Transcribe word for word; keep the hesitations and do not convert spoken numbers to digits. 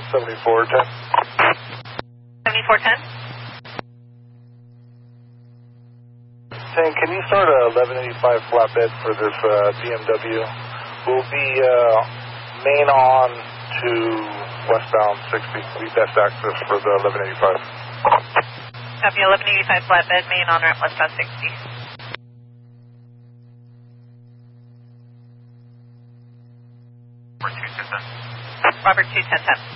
seventy-four ten. seventy-four ten? Saying, can you start a eleven eighty-five flatbed for this uh, B M W? We'll be uh, main on to westbound sixty. We best access for the eleven eighty-five. Copy, eleven eighty-five flatbed, main on ramp westbound sixty. Robert two ten ten.